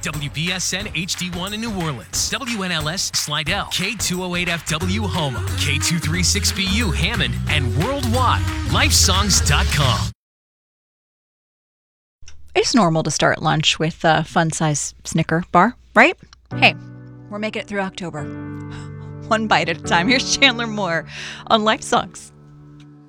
WBSN HD1 in New Orleans, WNLS Slidell, K208FW Houma, K236BU Hammond, and worldwide, lifesongs.com. It's normal to start lunch with a fun-size Snicker bar, right? Hey, we're making it through October. One bite at a time. Here's Chandler Moore on Life Songs.